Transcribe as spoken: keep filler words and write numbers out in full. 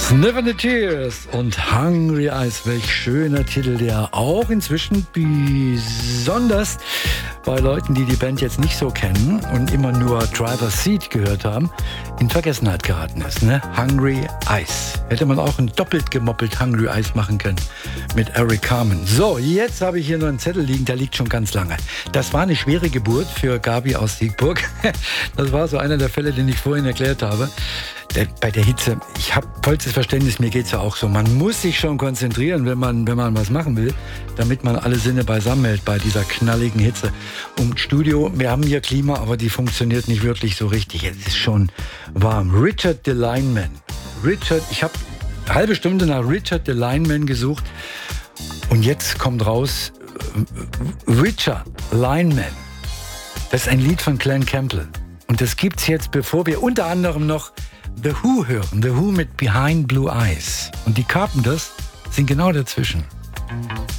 Sniff the Tears und Hungry Eyes, welch schöner Titel, der auch inzwischen besonders bei Leuten, die die Band jetzt nicht so kennen und immer nur Driver's Seat gehört haben, in Vergessenheit geraten ist. Ne? Hungry Eyes. Hätte man auch ein doppelt gemoppelt Hungry Eyes machen können mit Eric Carmen. So, jetzt habe ich hier noch einen Zettel liegen, der liegt schon ganz lange. Das war eine schwere Geburt für Gabi aus Siegburg. Das war so einer der Fälle, den ich vorhin erklärt habe. Bei der Hitze, ich habe vollstes Verständnis, mir geht es ja auch so. Man muss sich schon konzentrieren, wenn man, wenn man was machen will, damit man alle Sinne beisammen hält bei dieser knalligen Hitze. Und Studio, wir haben hier Klima, aber die funktioniert nicht wirklich so richtig. Es ist schon warm. Richard the Lineman. Richard, ich habe eine halbe Stunde nach Richard the Lineman gesucht und jetzt kommt raus Richard Lineman. Das ist ein Lied von Glen Campbell. Und das gibt's jetzt, bevor wir unter anderem noch The Who hören. The Who mit Behind Blue Eyes. Und die Carpenters sind genau dazwischen.